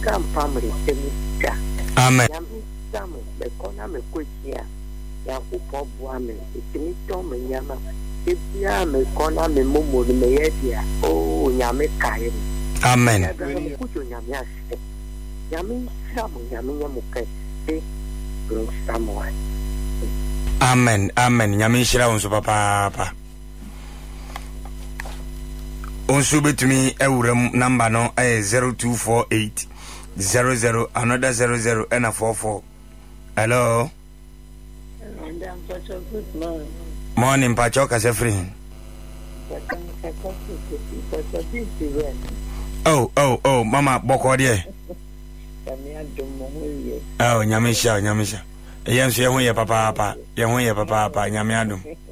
come family semita. Amen. Yami samu bekona me kwechia. Ya kupobu ame. Itimito me nyama. Ibia me kona me mumu me yedia. Oh nyame kaye. Amen. Ya kujo nyame ase. Yami samu nyame nyamuke. Samu. Amen. Amen. Nyame shira unso papa. Unso betumi ewuram number no 0248 00 another 00 and a 44. Hello. Good morning. Morning Pacho kase free. Oh, mama boko de. Oh, nyamisha. Yenso ye ho ye papa. Ye ho ye papa, nyame adom.